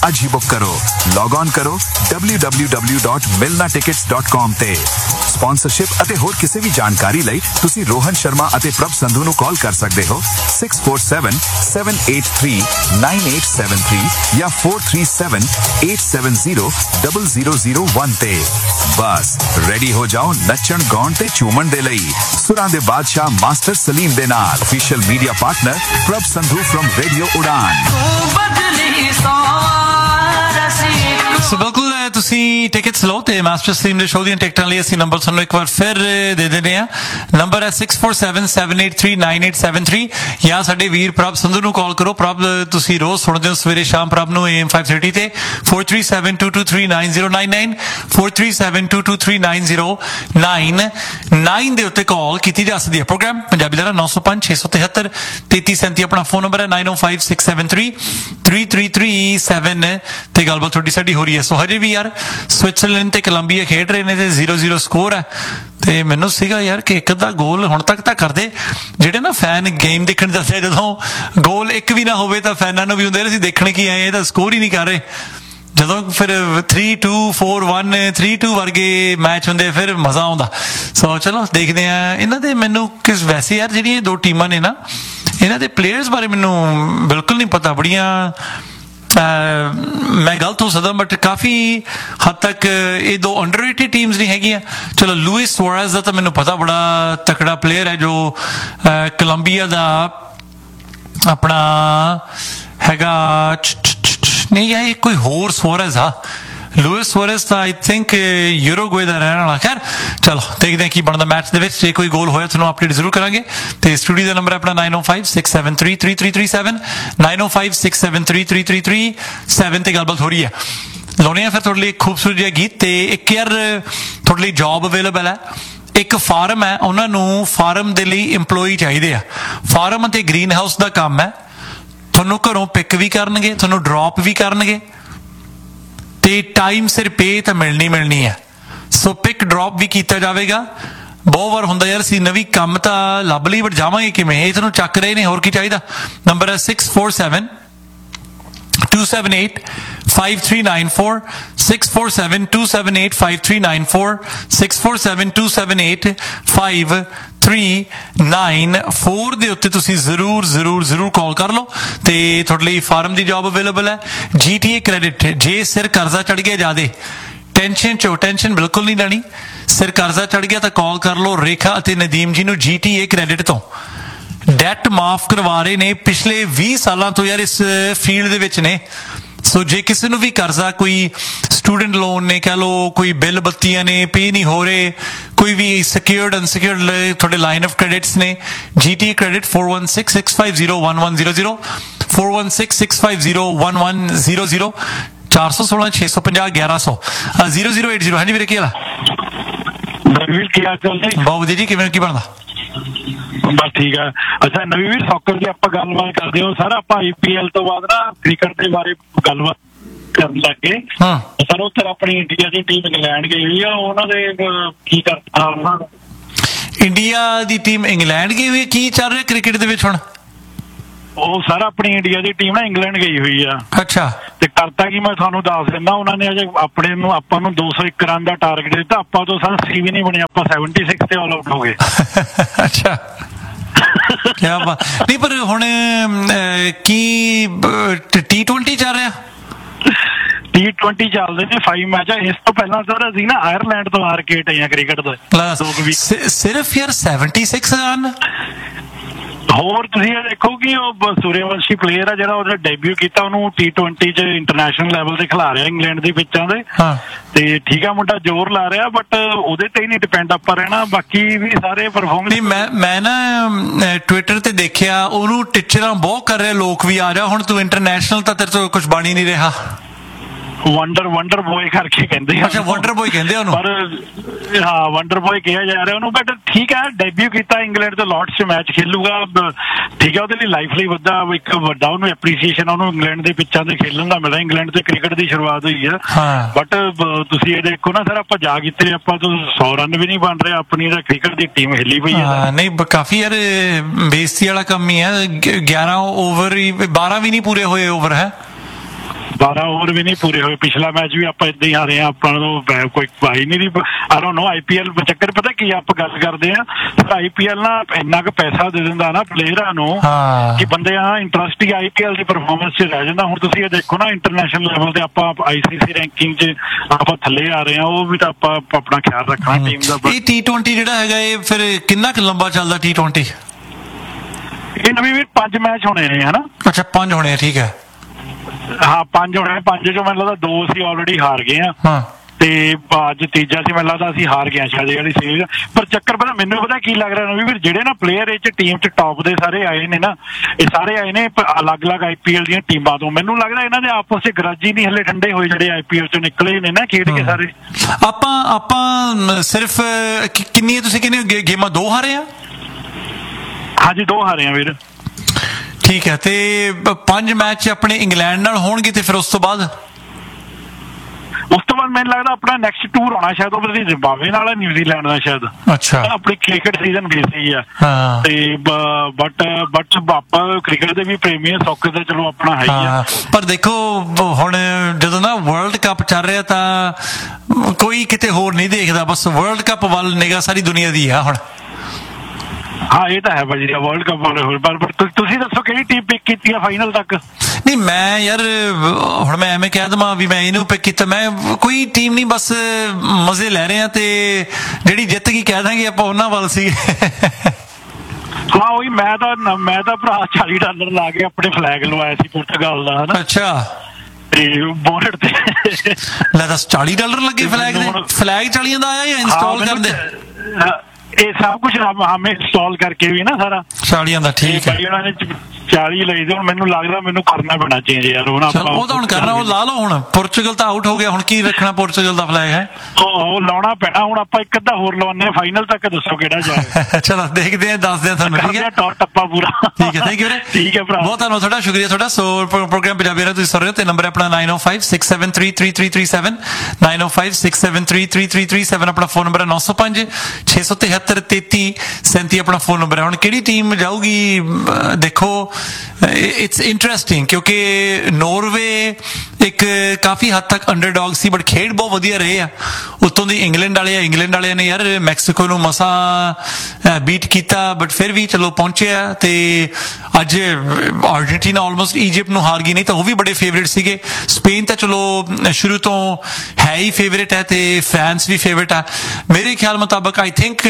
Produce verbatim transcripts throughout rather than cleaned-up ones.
ਅੱਜ ਹੀ ਬੁੱਕ ਕਰੋ। Log on ਕਰੋ W W W dot ਮਿਲਨਾ tickets dot com ਤੇ। ਸਪਾਂਸਰਸ਼ਿਪ ਅਤੇ ਹੋਰ ਕਿਸੇ ਵੀ ਜਾਣਕਾਰੀ ਲਈ ਤੁਸੀਂ ਰੋਹਨ ਸ਼ਰਮਾ ਅਤੇ ਪ੍ਰਭ ਸੰਧੂ ਨੂੰ ਕਾਲ ਕਰ ਸਕਦੇ ਹੋ six four seven, seven eight three, nine eight seven three ਜਾਂ four three seven, eight seven zero, zero zero zero one ਤੇ। ਬਸ ਰੈਡੀ ਹੋ ਜਾਓ ਨੱਚਣ ਗਾਉਣ ਤੇ ਝੂਮਣ ਦੇ ਲਈ ਸੁਰਾਂ ਦੇ ਬਾਦਸ਼ਾਹ ਮਾਸਟਰ ਸਲੀਮ ਦੇ ਨਾਲ। ਅਫੀਸ਼ੀਅਲ ਮੀਡੀਆ ਪਾਰਟਨਰ ਪ੍ਰਭ ਸੰਧੂ ਫਰਮ ਰੇਡੀਓ ਉਡਾਨ। ਸੋ ਬਿਲਕੁਲ ਤੁਸੀਂ ਟਿਕਟਸ ਲਓ ਤੇ ਮਾਸਟਰ ਸਲੀਮ ਦੇ ਸ਼ੋਅ ਦੀਆਂ ਟਿਕਟਾਂ ਲਈ ਅਸੀਂ ਨੰਬਰ ਤੁਹਾਨੂੰ ਇੱਕ ਵਾਰ ਫਿਰ ਦੇ ਦਿੰਦੇ ਹਾਂ। ਨੰਬਰ ਹੈ six four seven, seven eight three, nine eight seven three ਜਾਂ ਸਾਡੇ ਵੀਰ ਪ੍ਰਭ ਸੰਧੂ ਨੂੰ ਕਾਲ ਕਰੋ। ਪ੍ਰਭ ਤੁਸੀਂ ਰੋਜ਼ ਸੁਣਦੇ ਹੋ ਸਵੇਰੇ ਸ਼ਾਮ ਪ੍ਰਭ ਨੂੰ A M five thirty ਤੇ four three seven, two two three, nine zero nine nine four three seven, two two three, nine zero nine nine ਦੇ ਉੱਤੇ ਕਾਲ ਕੀਤੀ ਜਾ ਸਕਦੀ ਹੈ। ਪ੍ਰੋਗਰਾਮ ਪੰਜਾਬੀ ਦਾ ਨੌ ਸੌ ਪੰਜ ਛੇ ਸੌ ਤਿਹੱਤਰ ਤੇਤੀ ਸੈਂਤੀ ਆਪਣਾ ਫੋਨ ਨੰਬਰ ਹੈ nine oh five six seven three, three three three seven ਤੇ ਗੱਲਬਾਤ ਤੁਹਾਡੀ ਸਾਡੀ ਹੋ ਰਹੀ ਹੈ। ਸੋ ਹਜੇ ਵੀ ਯਾਰ ਸਵਿਟਜ਼ਰਲੈਂਡ ਤੇ ਕੋਲੰਬੀਆ ਖੇਡ ਰਹੇ ਨੇ ਤੇ zero zero ਸਕੋਰ ਹੈ ਤੇ ਮੈਨੂੰ ਸੀਗਾ ਯਾਰ ਕਿ ਇੱਕ ਅੱਧਾ ਗੋਲ ਹੁਣ ਤੱਕ ਤਾਂ ਕਰਦੇ। ਜਿਹੜੇ ਨਾ ਫੈਨ ਗੇਮ ਦੇਖਣ ਜਾਂਦੇ ਜਦੋਂ ਗੋਲ ਇੱਕ ਵੀ ਨਾ ਹੋਵੇ ਤਾਂ ਫੈਨਾਂ ਨੂੰ ਵੀ ਹੁੰਦੇ ਅਸੀਂ ਦੇਖਣ ਕੀ ਆਏ ਇਹਦਾ ਸਕੋਰ ਹੀ ਨਹੀਂ ਕਰ ਰਹੇ। ਜਦੋਂ ਫਿਰ three two, four one, three two ਵਰਗੇ ਮੈਚ ਹੁੰਦੇ ਫਿਰ ਮਜ਼ਾ ਆਉਂਦਾ। ਸੋ ਚਲੋ ਦੇਖਦੇ ਹਾਂ ਇਹਨਾਂ ਦੇ। ਮੈਨੂੰ ਕਿਸ ਵੈਸੇ ਯਾਰ ਜਿਹੜੀਆਂ ਇਹ ਦੋ ਟੀਮਾਂ ਨੇ ਨਾ ਇਹਨਾਂ ਦੇ ਪਲੇਅਰਸ ਬਾਰੇ ਮੈਨੂੰ ਬਿਲਕੁਲ ਨਹੀਂ ਪਤਾ। ਬੜੀਆਂ ਮੈਂ ਗਲਤ ਹੋ ਸਕਦਾ ਬਟ ਕਾਫੀ ਹੱਦ ਤੱਕ ਇਹ ਦੋ ਅੰਡਰਰੇਟਡ ਟੀਮਸ ਨਹੀਂ ਹੈਗੀਆਂ। ਚਲੋ ਲੂਇਸ ਸੁਆਰez ਦਾ ਤਾਂ ਮੈਨੂੰ ਪਤਾ ਬੜਾ ਤਕੜਾ ਪਲੇਅਰ ਹੈ ਜੋ ਕੋਲੰਬੀਆ ਦਾ ਆਪਣਾ ਹੈਗਾ। ਨਹੀਂ ਇਹ ਕੋਈ ਹੋਰ ਸੁਆਰez ਆ। ਲੂਇਸ ਸੁਆਰez ਤਾਂ ਆਈ ਥਿੰਕ ਯੂਰੋਗਵੇ ਦਾ ਰਹਿਣ ਵਾਲਾ। ਖੈਰ ਚਲੋ ਦੇਖਦੇ ਹਾਂ ਕੀ ਬਣਦਾ ਮੈਚ ਦੇ ਵਿੱਚ। ਜੇ ਕੋਈ ਗੋਲ ਹੋਇਆ ਤੁਹਾਨੂੰ ਅਪਡੇਟ ਜ਼ਰੂਰ ਕਰਾਂਗੇ। ਤੇ ਸਟੂਡੀਓ ਦਾ ਨੰਬਰ ਆਪਣਾ nine oh five six seven three, three three three seven nine oh five six seven three, three three three seven ਤੇ ਗੱਲਬਾਤ ਹੋ ਰਹੀ ਹੈ। ਲਾਉਣੇ ਆ ਫਿਰ ਤੁਹਾਡੇ ਲਈ ਖੂਬਸੂਰਤ ਜਿਹਾ ਗੀਤ ਤੇ ਇੱਕ ਯਾਰ ਤੁਹਾਡੇ ਲਈ ਜੌਬ ਅਵੇਲੇਬਲ ਹੈ। ਇੱਕ ਫਾਰਮ ਹੈ ਉਹਨਾਂ ਨੂੰ ਫਾਰਮ ਦੇ ਲਈ ਇੰਪਲੋਈ ਚਾਹੀਦੇ ਆ। ਫਾਰਮ ਅਤੇ ਗ੍ਰੀਨ ਹਾਊਸ ਦਾ ਕੰਮ ਹੈ। ਤੁਹਾਨੂੰ ਘਰੋਂ ਪਿਕ ਵੀ ਕਰਨਗੇ ਤੁਹਾਨੂੰ ਡ੍ਰੌਪ ਵੀ ਕਰਨਗੇ ਤੇ ਟਾਈਮ ਸਿਰ ਪੇ ਤਾਂ ਮਿਲਣੀ ਮਿਲਣੀ ਹੈ। ਸੋ ਪਿਕ ਡ੍ਰੌਪ ਵੀ ਕੀਤਾ ਜਾਵੇਗਾ। ਬਹੁਤ ਵਾਰ ਹੁੰਦਾ ਯਾਰ ਅਸੀਂ ਨਵੀਂ ਕੰਮ ਤਾਂ ਲੱਭ ਲਈ ਬਟ ਜਾਵਾਂਗੇ ਕਿਵੇਂ ਇਹ ਤੁਹਾਨੂੰ ਚੱਕ ਰਹੇ ਨੇ। ਹੋਰ ਕੀ ਚਾਹੀਦਾ। ਨੰਬਰ ਹੈ six four seven, two seven eight, five three nine four six four seven, two seven eight, five three nine four six four seven, two seven eight, five three nine four ਦੇ ਉੱਤੇ ਤੁਸੀਂ ਜ਼ਰੂਰ ਜ਼ਰੂਰ ਜ਼ਰੂਰ ਕਾਲ ਕਰ ਲਓ ਤੇ ਤੁਹਾਡੇ ਲਈ ਫਾਰਮ ਦੀ ਜੌਬ ਅਵੇਲੇਬਲ ਹੈ। ਜੀ ਟੀ ਏ ਕ੍ਰੈਡਿਟ ਜੇ ਸਿਰ ਕਰਜ਼ਾ ਚੜ ਗਿਆ ਜ਼ਿਆਦੇ ਟੈਨਸ਼ਨ ਚੋ ਟੈਨਸ਼ਨ ਬਿਲਕੁਲ ਨਹੀਂ ਲੈਣੀ। ਸਿਰ ਕਰਜ਼ਾ ਚੜ ਗਿਆ ਤਾਂ ਕਾਲ ਕਰ ਲਓ ਰੇਖਾ ਅਤੇ ਨਦੀਮ ਜੀ ਨੂੰ ਜੀ ਟੀ ਏ ਕ੍ਰੈਡਿਟ ਤੋਂ। ਡੈਟ ਮਾਫ ਕਰਵਾ ਰਹੇ ਨੇ ਪਿਛਲੇ ਵੀਹ ਸਾਲਾਂ ਤੋਂ ਯਾਰ ਇਸ ਫੀਲਡ ਦੇ ਵਿੱਚ ਨੇ। ਸੋ ਜੇ ਕਿਸੇ ਨੂੰ ਵੀ ਕਰਜ਼ਾ ਕੋਈ ਸਟੂਡੈਂਟ ਲੋਨ ਨੇ ਕਹਿ ਲਓ ਕੋਈ ਬਿੱਲ ਬੱਤੀਆਂ ਨੇ ਪੇ ਨਹੀਂ ਹੋ ਰਹੇ ਕੋਈ ਵੀ ਸਿਕਿਉਰਡ ਅਨਸਿਕਿਉਰਡ ਤੁਹਾਡੇ ਲਾਈਨ ਆਫ ਕ੍ਰੈਡਿਟਸ ਨੇ G T credit four one six, six five zero, one one zero zero four one six, six five zero, one one zero zero ਚਾਰ ਸੌ ਸੋਲਾਂ ਛੇ ਸੌ ਪੰਜਾਹ ਗਿਆਰਾਂ ਸੌ ਜ਼ੀਰੋ ਜ਼ੀਰੋ eight zero। ਹਾਂਜੀ ਵੀਰੇ ਕੀ ਹਾਲ ਬਹੁਤ ਵਧੀਆ ਜੀ ਕਿਵੇਂ ਕੀ ਬਣਦਾ। ਬਸ ਠੀਕ ਆ। ਅੱਛਾ ਨਵੀਂ ਵੀਰ ਸੌਕਰ ਦੀ ਆਪਾਂ ਗੱਲਬਾਤ ਕਰਦੇ ਹੋ ਸਰ। ਆਪਾਂ ਆਈ ਪੀ ਐਲ ਤੋਂ ਬਾਅਦ ਨਾ ਕ੍ਰਿਕਟ ਦੇ ਬਾਰੇ ਗੱਲਬਾਤ ਕਰਨ ਲੱਗ ਗਏ ਸਰ। ਉੱਧਰ ਆਪਣੀ ਇੰਡੀਆ ਦੀ ਟੀਮ ਇੰਗਲੈਂਡ ਗਈ ਹੋਈ ਆ ਉਹਨਾਂ ਦੇ ਕੀ ਕਰਨਾ। ਇੰਡੀਆ ਦੀ ਟੀਮ ਇੰਗਲੈਂਡ ਗਈ ਹੋਈ ਕੀ ਚੱਲ ਰਿਹਾ ਕ੍ਰਿਕਟ ਦੇ ਵਿੱਚ ਹੁਣ। ਉਹ ਸਰ ਆਪਣੀ ਇੰਡੀਆ ਦੀ ਟੀਮ ਨਾ ਇੰਗਲੈਂਡ ਗਈ ਹੋਈ ਆ। ਅੱਛਾ ਤੇ ਕਰਤਾ ਕੀ ਮੈਂ ਤੁਹਾਨੂੰ ਦੱਸ ਦਿੰਦਾ। ਉਹਨਾਂ ਨੇ ਅਜੇ ਆਪਣੇ ਨੂੰ ਆਪਾਂ ਨੂੰ ਦੋ ਸੌ ਇੱਕ ਰਨ ਦਾ ਟਾਰਗੇਟ ਦਿੱਤਾ। ਆਪਾਂ ਤੋਂ ਸਰ ਸੀ ਵੀ ਨਹੀਂ ਬਣੇ ਆਪਾਂ seventy six ਤੇ ਆਲ ਆਊਟ ਹੋ ਗਏ। ਅੱਛਾ ਕਿਆ ਬਾਤ। ਨਹੀਂ ਪਰ ਹੁਣ ਕੀ ਟੀ ਟਵੈਂਟੀ ਚੱਲ ਰਿਹਾ। ਟੀ ਟਵੈਂਟੀ ਚੱਲਦੇ ਨੇ five ਮੈਚ। ਇਸ ਤੋਂ ਪਹਿਲਾਂ ਸਰ ਅਸੀਂ ਨਾ ਆਇਰਲੈਂਡ ਤੋਂ ਹਾਰ ਕੇ ਹਟੇ ਆ ਕ੍ਰਿਕਟ ਤੋਂ ਸਿਰਫ ਯਾਰ seventy six ਰਨ। ਹੋਰ ਤੁਸੀਂ ਇਹ ਦੇਖੋ ਕਿ ਉਹ ਸੂਰਯਵੰਸ਼ੀ ਪਲੇਅਰ ਆ ਜਿਹੜਾ ਉਹਨੇ ਡੈਬਿਊ ਕੀਤਾ ਉਹਨੂੰ ਟੀ ਟਵੈਂਟੀ ਚ ਇੰਟਰਨੈਸ਼ਨਲ ਲੈਵਲ ਤੇ ਖਿਲਾ ਰਿਹਾ ਇੰਗਲੈਂਡ ਦੇ ਪਿੱਚਾਂ ਦੇ ਤੇ ਠੀਕ ਆ ਮੁੰਡਾ ਜ਼ੋਰ ਲਾ ਰਿਹਾ ਬਟ ਉਹਦੇ ਤੇ ਹੀ ਨਹੀਂ ਡਿਪੈਂਡ ਆਪਾਂ ਰਹਿਣਾ। ਬਾਕੀ ਵੀ ਸਾਰੇ ਪਰਫਾਰਮੈਂਸ ਮੈਂ ਮੈਂ ਨਾ ਟਵਿੱਟਰ ਤੇ ਦੇਖਿਆ ਉਹਨੂੰ ਟੀਚਰਾਂ ਬਹੁਤ ਕਰ ਰਹੇ ਲੋਕ ਵੀ ਆ ਜਾ ਹੁਣ ਤੂੰ ਇੰਟਰਨੈਸ਼ਨਲ ਤਾਂ ਤੇਰੇ ਤੋਂ ਕੁਝ ਬਣ ਹੀ ਨਹੀਂ ਰਿਹਾ। ਵੰਡਰ ਵੰਡਰ ਬੋਏ ਕਰਕੇ ਕਹਿੰਦੇ ਆ। ਅੱਛਾ ਵੰਡਰ ਬੋਏ ਕਹਿੰਦੇ ਉਹਨੂੰ। ਪਰ ਹਾਂ ਵੰਡਰ ਬੋਏ ਕਿਹਾ ਜਾ ਰਿਹਾ ਉਹਨੂੰ ਬਟ ਠੀਕ ਹੈ ਡੈਬਿਊ ਕੀਤਾ ਇੰਗਲੈਂਡ ਦੇ ਲਾਰਡਸ ਚ ਮੈਚ ਖੇਲੂਗਾ ਠੀਕ ਹੈ ਉਹਦੇ ਲਈ ਲਾਈਫ ਲਈ ਵੱਡਾ ਇੱਕ ਵੱਡਾ ਉਹਨੂੰ ਐਪਰੀਸੀਏਸ਼ਨ ਉਹਨੂੰ ਇੰਗਲੈਂਡ ਦੇ ਪਿੱਚਾਂ ਤੇ ਖੇਲਣ ਦਾ ਮਿਲਿਆ। ਇੰਗਲੈਂਡ ਤੇ ਕ੍ਰਿਕਟ ਦੀ ਸ਼ੁਰੂਆਤ ਹੋਈ ਹੈ ਬਟ ਤੁਸੀਂ ਇਹ ਦੇਖੋ ਨਾ ਸਰ ਆਪਾਂ ਜਾ ਕੀਤੇ ਆਪਾਂ ਤੋਂ ਸੌ ਰਨ ਵੀ ਨਹੀਂ ਬਣ ਰਿਹਾ ਆਪਣੀ ਤਾਂ ਕ੍ਰਿਕਟ ਦੀ ਟੀਮ ਹਿੱਲੀ ਪਈ ਹੈ। ਨਹੀਂ ਕਾਫੀ ਯਾਰ ਬੇਇੱਜ਼ਤੀ ਵਾਲਾ ਕੰਮ ਹੀ ਹੈ। ਗਿਆਰਾਂ ਓਵਰ ਹੀ ਬਾਰਾਂ ਵੀ ਨਹੀਂ ਪੂਰੇ ਹੋਏ ਓਵਰ ਹੈ ਬਾਰਾਂ ਓਵਰ ਵੀ ਨਹੀਂ ਪੂਰੇ ਹੋਏ। ਪਿਛਲਾ ਮੈਚ ਵੀ ਆਪਾਂ ਏਦਾਂ ਹੀ ਹਾਰੇ ਆ, ਆਪਾਂ ਨੂੰ ਕੋਈ ਪਾਈ ਨਹੀਂ ਦੀ ਆਈ ਡੋਨਟ ਨੋ। ਆਈਪੀਐਲ ਚੱਕਰ ਪਤਾ ਕੀ ਆਪਾਂ ਗੱਲ ਕਰਦੇ ਆ, ਪਰ ਆਈਪੀਐਲ ਨਾ ਇੰਨਾ ਕੁ ਪੈਸਾ ਦੇ ਦਿੰਦਾ ਨਾ ਪਲੇਅਰਾਂ ਨੂੰ ਕਿ ਬੰਦੇ ਆ ਇੰਟਰਸਟ ਹੀ ਆਈਪੀਐਲ ਦੀ ਪਰਫਾਰਮੈਂਸ 'ਚ ਰਹਿ ਜਾਂਦਾ। ਹੁਣ ਤੁਸੀਂ ਇਹ ਦੇਖੋ ਨਾ, ਇੰਟਰਨੈਸ਼ਨਲ ਲੈਵਲ ਤੇ ਆਪਾਂ ਆਈਸੀਸੀ ਰੈਂਕਿੰਗ 'ਚ ਆਪਾਂ ਥੱਲੇ ਆ ਰਹੇ ਆ, ਉਹ ਵੀ ਤਾਂ ਆਪਾਂ ਆਪਣਾ ਖਿਆਲ ਰੱਖਣਾ ਟੀਮ ਦਾ। ਇਹ ਟੀ ਟਵੈਂਟੀ ਜਿਹੜਾ ਹੈਗਾ ਇਹ ਫਿਰ ਕਿੰਨਾ ਕੁ ਲੰਬਾ ਚੱਲਦਾ ਟੀ ਟਵੈਂਟੀ? ਇਹ ਨਵੀਂ ਵੀ ਪੰਜ ਮੈਚ ਹੋਣੇ ਨੇ ਹਨਾ। ਅੱਛਾ ਪੰਜ ਹੋਣੇ ਆ, ਠੀਕ ਹੈ। ਹਾਂ ਪੰਜ ਹੋਣੇ, ਪੰਜ ਚੋਂ ਮੈਨੂੰ ਲੱਗਦਾ ਦੋ ਅਸੀਂ ਆਲਰੇਡੀ ਹਾਰ ਗਏ ਆ ਹਾਂ ਤੇ ਅੱਜ ਤੀਜਾ ਸੀ ਮੈਨੂੰ ਲੱਗਦਾ ਅਸੀਂ ਹਾਰ ਗਏ ਸ਼ਾਇਦ ਜਿਹੜੀ ਸੀਰੀਜ਼। ਪਰ ਚੱਕਰ ਪਤਾ ਮੈਨੂੰ ਪਤਾ ਕੀ ਲੱਗ ਰਿਹਾ ਵੀ ਜਿਹੜੇ ਨਾ ਪਲੇਅਰ ਇਹ 'ਚ ਟੀਮ 'ਚ ਟੌਪ ਦੇ ਸਾਰੇ ਆਏ ਨੇ ਨਾ, ਇਹ ਸਾਰੇ ਆਏ ਨੇ ਅਲੱਗ-ਅਲੱਗ ਆਈਪੀਐਲ ਦੀਆਂ ਟੀਮਾਂ ਤੋਂ। ਮੈਨੂੰ ਲੱਗਦਾ ਇਹਨਾਂ ਦੇ ਆਪਸ 'ਚ ਗਰਾਜੀ ਨਹੀਂ ਹਲੇ ਠੰਡੇ ਹੋਏ, ਜਿਹੜੇ ਆਈਪੀਐਲ 'ਚੋਂ ਨਿਕਲੇ ਨੇ ਨਾ ਖੇਡ ਕੇ ਸਾਰੇ। ਆਪਾਂ ਆਪਾਂ ਸਿਰਫ ਕਿੰਨੀਆਂ ਤੁਸੀਂ ਕਿੰਨੀਆਂ ਗੇਮਾਂ ਦੋ ਹਾਰੇ ਆ? ਹਾਂਜੀ ਦੋ ਹਾਰੇ ਆ ਵੀਰ। ਠੀਕ ਹੈ, ਤੇ ਪੰਜ ਮੈਚ ਆਪਣੇ ਇੰਗਲੈਂਡ ਨਾਲ ਹੋਣਗੇ ਤੇ ਫਿਰ ਉਸ ਤੋਂ ਬਾਅਦ ਉਸ ਤੋਂ ਬਾਅਦ ਮੈਨੂੰ ਲੱਗਦਾ ਆਪਣਾ ਨੈਕਸਟ ਟੂਰ ਹੋਣਾ ਸ਼ਾਇਦ ਉਹ ਜ਼ਿੰਬਾਬਵੇ ਨਾਲ, ਨਿਊਜ਼ੀਲੈਂਡ ਦਾ ਸ਼ਾਇਦ। ਅੱਛਾ ਆਪਣੀ ਕ੍ਰਿਕਟ ਸੀਜ਼ਨ ਬੇਸੀ ਆ ਹਾਂ ਤੇ ਬਟ ਬਟ ਆਪਾਂ ਕ੍ਰਿਕਟ ਦੇ ਵੀ ਪ੍ਰੇਮੀ ਆ, ਸੌਕਰ ਦਾ ਚਲੋ ਆਪਣਾ ਹੈ ਹੀ ਆ। ਪਰ ਦੇਖੋ ਹੁਣ ਜਦੋਂ ਨਾ ਵਰਲਡ ਕੱਪ ਚੱਲ ਰਿਹਾ ਤਾਂ ਕੋਈ ਕਿਤੇ ਹੋਰ ਨਹੀਂ ਦੇਖਦਾ, ਬਸ ਵਰਲਡ ਕੱਪ ਵੱਲ ਨਿਗਾਹ ਸਾਰੀ ਦੁਨੀਆ ਦੀ ਆ ਹੁਣ। ਹਾਂ ਇਹ ਤਾਂ ਹੈ ਭਾਜੀ, ਵਰਲਡ ਕੱਪ ਵਾਲੇ ਹੋਰ। ਪਰ ਤੁਸੀਂ ਦੱਸੋ ਕਿਹੜੀ ਟੀਮ ਪਿਕ ਕੀਤੀ ਆ ਫਾਈਨਲ ਤੱਕ? ਨਹੀਂ ਮੈਂ ਯਾਰ ਹੁਣ ਮੈਂ ਐਵੇਂ ਕਹਿ ਦਵਾਂ ਵੀ ਮੈਂ ਇਹਨੂੰ ਪਿਕ ਕੀਤਾ, ਮੈਂ ਕੋਈ ਟੀਮ ਨਹੀਂ, ਬਸ ਮਜ਼ੇ ਲੈ ਰਹੇ ਆ ਤੇ ਜਿਹੜੀ ਜਿੱਤ ਗਈ ਕਹਿ ਦਾਂਗੇ ਆਪਾਂ ਉਹਨਾਂ ਵੱਲ ਸੀ। ਹਾਂ ਉਹੀ ਮੈਂ ਤਾਂ ਮੈਂ ਤਾਂ ਭਰਾ ਚਾਲੀ ਡਾਲਰ ਲਾ ਕੇ ਆਪਣੇ ਫਲੈਗ ਲਵਾਇਆ ਸੀ ਪੁਰਤਗਾਲ ਦਾ ਹਨਾ। ਅੱਛਾ ਤੇ ਬੋਰਡ ਤੇ ਲੈ ਦੱਸ ਚਾਲੀ ਡਾਲਰ ਲੱਗੇ ਫਲੈਗ ਦੇ? ਫਲੈਗ ਚਾਲੀਆਂ ਦਾ ਆਇਆ ਜਾਂ ਇੰਸਟਾਲ ਕਰਦੇ? ਇਹ ਸਭ ਕੁਝ ਹਮੇ ਇੰਸਟਾਲ ਕਰਕੇ ਵੀ ਨਾ ਸਾਰਾ ਚਾਲੀਆਂ ਦਾ। ਠੀਕ ਹੈ, ਉਹਨਾਂ ਨੇ ਚਾਲੀ ਲਈ ਦੇ। ਹੁਣ ਮੈਨੂੰ ਲੱਗਦਾ ਮੈਨੂੰ ਕਰਨਾ ਪੈਣਾ ਚੇਂਜ ਯਾਰ। ਹੁਣ ਆਪਾਂ ਉਹ ਤਾਂ ਹੁਣ ਕਰਨਾ, ਉਹ ਲਾ ਲਓ ਹੁਣ। ਪੁਰਤਗਾਲ ਤਾਂ ਆਊਟ ਹੋ ਗਿਆ, ਹੁਣ ਕੀ ਰੱਖਣਾ ਪੁਰਤਗਾਲ ਦਾ ਫਲੈਗ ਹੈ? ਉਹ ਲਾਉਣਾ ਪੈਣਾ ਹੁਣ। ਆਪਾਂ ਇੱਕ ਅੱਧਾ ਹੋਰ ਲਵਾਉਂਦੇ ਆ ਫਾਈਨਲ ਤੱਕ, ਦੱਸੋ ਕਿਹੜਾ ਜਾਏ। ਚਲੋ ਦੇਖਦੇ ਆ, ਦੱਸਦੇ ਆ ਤੁਹਾਨੂੰ। ਠੀਕ ਹੈ, ਟੌਰ ਟੱਪਾ ਪੂਰਾ। ਠੀਕ ਹੈ, ਥੈਂਕ ਯੂ ਵੀਰੇ। ਠੀਕ ਹੈ ਭਰਾ, ਬਹੁਤ ਧੰਨਵਾਦ ਤੁਹਾਡਾ, ਸ਼ੁਕਰੀਆ ਤੁਹਾਡਾ। ਸੋ ਪ੍ਰੋਗਰਾਮ ਪੰਜਾਬੀ ਰਾਹੀਂ ਤੁਸੀਂ ਸੁਣ ਰਹੇ ਹੋ ਤੇ ਨੰਬਰ ਆਪਣਾ ਨਾਈਨ ਓ five six seven three three three three seven nine ਓ five six seven three three three three seven ਆਪਣਾ ਫੋਨ ਨੰਬਰ ਹੈ। ਨੌ ਸੌ ਪੰਜ ਛੇ ਸੌ ਤਿਹੱਤਰ ਤੇਤੀ ਸੈਂਤੀ ਆਪਣਾ ਫੋਨ ਨੰਬਰ ਹੈ। ਹੁਣ ਕਿਹੜੀ ਟੀਮ ਜਾਊਗੀ ਦੇਖੋ, ਇਟਸ ਇੰਟਰਸਟਿੰਗ ਕਿਉਂਕਿ ਨੋਰਵੇ ਇੱਕ ਕਾਫੀ ਹੱਦ ਤੱਕ ਅੰਡਰਡੌਗ ਸੀ ਬਟ ਖੇਡ ਬਹੁਤ ਵਧੀਆ ਰਹੇ ਆ। ਉੱਤੋਂ ਦੀ ਇੰਗਲੈਂਡ ਵਾਲੇ ਆ, ਇੰਗਲੈਂਡ ਵਾਲਿਆਂ ਨੇ ਯਾਰ ਮੈਕਸੀਕੋ ਨੂੰ ਮਸਾਂ ਬੀਟ ਕੀਤਾ ਬਟ ਫਿਰ ਵੀ ਚਲੋ ਪਹੁੰਚਿਆ। ਤੇ ਅੱਜ ਅਰਜਨਟੀਨਾ ਆਲਮੋਸਟ ਈਜਿਪਟ ਨੂੰ ਹਾਰ ਗਈ, ਨਹੀਂ ਤਾਂ ਉਹ ਵੀ ਬੜੇ ਫੇਵਰੇਟ ਸੀਗੇ। ਸਪੇਨ ਤਾਂ ਚਲੋ ਸ਼ੁਰੂ ਤੋਂ ਹੈ ਹੀ ਫੇਵਰੇਟ ਹੈ ਤੇ ਫਰਾਂਸ ਵੀ ਫੇਵਰੇਟ ਆ। ਮੇਰੇ ਖਿਆਲ ਮੁਤਾਬਕ ਆਈ ਥਿੰਕ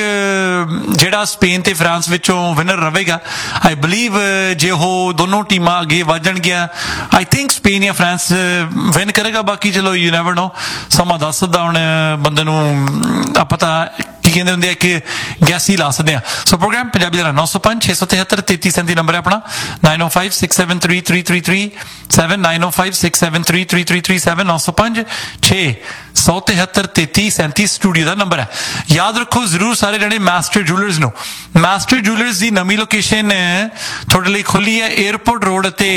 ਜਿਹੜਾ ਸਪੇਨ ਤੇ ਫਰਾਂਸ ਵਿੱਚੋਂ ਵਿਨਰ ਰਹੇਗਾ, ਆਈ ਬਲੀਵ ਜੇ ਉਹ ਦੋਨੋਂ ਟੀਮਾਂ ਅੱਗੇ ਵੱਧ ਜਾਣਗੀਆਂ, ਆਈ ਥਿੰਕ ਸਪੇਨ ਜਾਂ ਫਰਾਂਸ ਵਿਨ ਕਰੇਗਾ। ਬਾਕੀ ਚਲੋ ਯੂ ਨੈਵਰ ਨੋ, ਸਮਾਂ ਦੱਸ ਸਕਦਾ ਹੁਣ ਬੰਦੇ ਨੂੰ। ਆਪਾਂ ਤਾਂ ਕੀ ਕਹਿੰਦੇ ਹੁੰਦੇ ਆ ਕਿ ਗੈਸ ਹੀ ਲਾ ਸਕਦੇ ਆ। ਸੋ ਪ੍ਰੋਗਰਾਮ ਪੰਜਾਬੀ ਦਾ ਨੌ ਸੌ ਪੰਜ ਛੇ ਸੌ ਤਿਹੱਤਰ ਤੇਤੀ ਸੈਂਤੀ ਨੰਬਰ ਹੈ ਆਪਣਾ, ਨਾਈਨ ਓ five six seven three three three three seven nine ਓ five six seven three three three three seven ਨੌ ਸੌ ਪੰਜ ਛੇ ਸੌ ਤਿਹੱਤਰ ਤੇਤੀ ਸੈਂਤੀ ਸਟੂਡੀਓ ਦਾ ਨੰਬਰ ਹੈ। ਯਾਦ ਰੱਖੋ ਜ਼ਰੂਰ ਸਾਰੇ ਜਣੇ ਮਾਸਟਰ ਜੂਲਰਸ ਨੂੰ। ਮਾਸਟਰ ਜੂਲਰਸ ਦੀ ਨਵੀਂ ਲੋਕੇਸ਼ਨ ਤੁਹਾਡੇ ਲਈ ਖੁੱਲੀ ਹੈ ਏਅਰਪੋਰਟ ਰੋਡ ਅਤੇ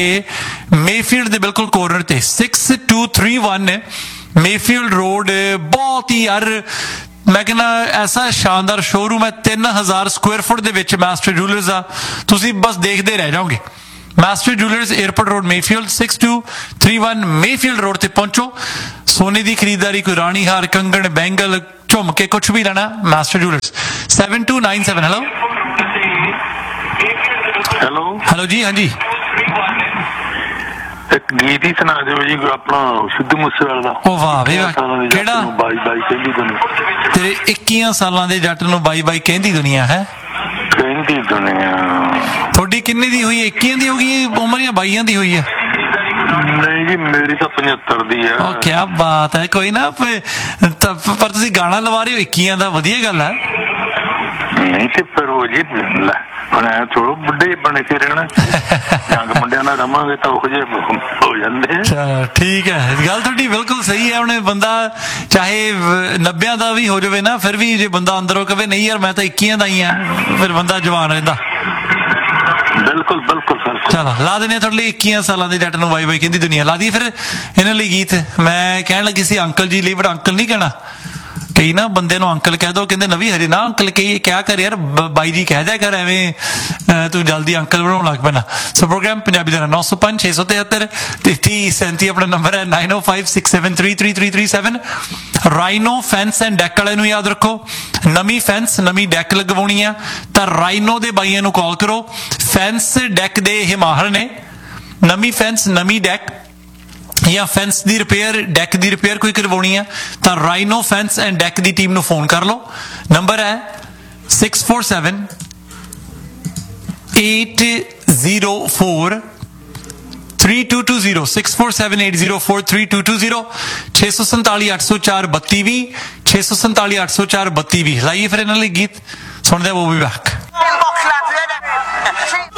ਮੇਫੀਲਡ ਦੇ ਬਿਲਕੁਲ ਕੋਰਨਰ ਤੇ six two three one Mayfield road. ਬਹੁਤ ਹੀ ਯਾਰ ਮੈਂ ਕਹਿੰਦਾ ਐਸਾ ਸ਼ਾਨਦਾਰ ਸ਼ੋਰੂਮ ਹੈ, ਤਿੰਨ ਹਜ਼ਾਰ ਸਕੁਅਰ ਫੁੱਟ ਦੇ ਵਿੱਚ ਮਾਸਟਰ ਜੂਲਰਸ ਆ। ਤੁਸੀਂ ਬਸ ਦੇਖਦੇ ਰਹਿ ਜਾਓਗੇ। Master jewellers airport road Mayfield six two three one Mayfield road ਤੇ ਪਹੁੰਚੋ। ਸੋਨੇ ਦੀ ਖਰੀਦਦਾਰੀ, ਕੋਈ ਰਾਣੀ ਹਾਰ, ਕੰਗਣ, ਬੈਂਗਲ, ਝੁਮਕੇ, ਕੁਛ ਵੀ ਲੈਣਾ master jewellers seven to nine seven. Hello hello hello ਜੀ, ਹਾਂਜੀ ਇੱਕ ਗੀਤ ਹੀ ਸੁਣਾ ਦਿਓ ਜੀ ਆਪਣਾ ਸਿੱਧੂ ਮੂਸੇਵਾਲੇ ਦਾ। ਉਹ ਵਾਹ ਵੇ ਵਾਹ, ਕਿਹੜਾ? ਬਾਈ ਬਾਈ ਕਹਿੰਦੀ ਦੁਨੀਆ। ਤੇਰੇ ਇੱਕੀਆਂ ਸਾਲਾਂ ਦੇ ਜੱਟ ਨੂੰ ਬਾਈ ਬਾਈ ਕਹਿੰਦੀ ਦੁਨੀਆ ਹੈ। ਕਹਿੰਦੀ ਦੁਨੀਆ ਤੁਹਾਡੀ ਕਿੰਨੀ ਦੀ ਹੋਈ? ਇੱਕੀਆਂ ਦੀ ਹੋ ਗਈ ਉਮਰ ਜਾਂ ਬਾਈਆਂ ਦੀ ਹੋਈ ਹੈ? ਨਹੀਂ ਜੀ ਮੇਰੀ ਤਾਂ ਪਝੱਤਰ ਦੀ ਆ। ਉਹ ਕੀ ਬਾਤ ਹੈ, ਕੋਈ ਨਾ। ਪਰ ਤੁਸੀਂ ਗਾਣਾ ਲਵਾ ਰਹੇ ਹੋ ਇੱਕੀਆਂ ਦਾ, ਵਧੀਆ ਗੱਲ ਹੈ। ਨਹੀਂ ਤੇ ਫਿਰ ਉਹ ਜੀ ਹੁਣ ਐ ਥੋੜੋ ਬੁੱਢੇ ਬਣ ਕੇ ਰਹਿਣਾ, ਜੰਗ ਮੁੰਡਿਆਂ ਨਾਲ ਰਵਾਂਗੇ ਤਾਂ ਉਹ ਜਿਹੇ ਹੋ ਜਾਂਦੇ। ਠੀਕ ਹੈ, ਗੱਲ ਤੁਹਾਡੀ ਬਿਲਕੁਲ ਸਹੀ ਹੈ। ਹੁਣ ਬੰਦਾ ਚਾਹੇ ਨੱਬਿਆਂ ਦਾ ਵੀ ਹੋ ਜਾਵੇ ਨਾ, ਫਿਰ ਵੀ ਜੇ ਬੰਦਾ ਅੰਦਰੋਂ ਕਵੇ ਨਹੀਂ ਯਾਰ ਮੈਂ ਤਾਂ ਇੱਕੀਆਂ ਦਾ ਹੀ ਆ, ਫਿਰ ਬੰਦਾ ਜਵਾਨ ਰਹਿੰਦਾ। ਬਿਲਕੁਲ ਬਿਲਕੁਲ ਸਰ। ਚਲੋ ਲਾ ਦਿੰਦੇ ਤੁਹਾਡੇ ਲਈ ਇੱਕੀਆਂ ਸਾਲਾਂ ਦੇ ਜੱਟ ਨੂੰ ਬਾਈ ਬਾਈ ਕਹਿੰਦੀ ਦੁਨੀਆ। ਲਾ ਦੀ ਫਿਰ ਇਹਨਾਂ ਲਈ ਗੀਤ। ਮੈਂ ਕਹਿਣ ਲੱਗੀ ਸੀ ਅੰਕਲ ਜੀ ਲਈ, ਬਟ ਅੰਕਲ ਨਹੀਂ ਕਹਿਣਾ, ਕਈ ਕਈ ਨਾ ਬੰਦੇ ਨੂੰ ਅੰਕਲ ਕਹਿ ਦੋ, ਕਹਿੰਦੇ ਨਵੀਂ ਹਰੇ ਨਾ ਅੰਕਲ ਕਹੀ ਕਿਆ ਕਰ ਯਾਰ, ਬਾਈ ਜੀ ਕਹਿ ਦਿਆ ਕਰ, ਐਵੇਂ ਤੂੰ ਜਲਦੀ ਅੰਕਲ ਬਣਾਉਣ ਲੱਗ ਪੈਣਾ। ਸੋ ਪ੍ਰੋਗਰਾਮ ਪੰਜਾਬੀ ਦਾ ਨੌ ਸੌ ਪੰਜ ਛੇ ਸੌ ਤਿਹੱਤਰ ਤੇਤੀ ਸੈਂਤੀ ਆਪਣਾ ਨੰਬਰ ਹੈ, nine O five six seven three three three three seven. Rhino fence and deck ਵਾਲੇ ਨੂੰ ਯਾਦ ਰੱਖੋ, ਨਵੀਂ ਫੈਂਸ ਨਵੀਂ ਡੈਕ ਲਗਵਾਉਣੀ ਆ ਤਾਂ ਰਾਈਨੋ ਦੇ ਬਾਈਆਂ ਨੂੰ ਕਾਲ ਕਰੋ। ਫੈਂਸ ਡੈਕ ਦੇ ਇਹ ਮਾਹਰ ਨੇ, ਨਵੀਂ ਫੈਂਸ ਨਵੀਂ ਡੈਕ ਜਾਂ ਫੈਂਸ ਦੀ ਰਿਪੇਅਰ, ਡੈਕ ਦੀ ਰਿਪੇਅਰ ਕੋਈ ਕਰਵਾਉਣੀ ਆ ਤਾਂ rhino fence and deck the team ਨੂੰ ਫੋਨ ਕਰ ਲਓ। ਨੰਬਰ ਹੈ six four seven eight zero four three two two zero, six four seven eight zero four three two two zero, ਛੇ ਸੌ ਸੰਤਾਲੀ ਅੱਠ ਸੌ ਚਾਰ ਬੱਤੀ ਵੀਹ, ਛੇ ਸੌ ਸੰਤਾਲੀ ਅੱਠ ਸੌ ਚਾਰ ਬੱਤੀ ਵੀਹ। ਲਾਈਏ ਫਿਰ ਇਹਨਾਂ ਲਈ ਗੀਤ, ਸੁਣਦੇ ਆ, ਉਹ ਵੀ ਬੈਕ।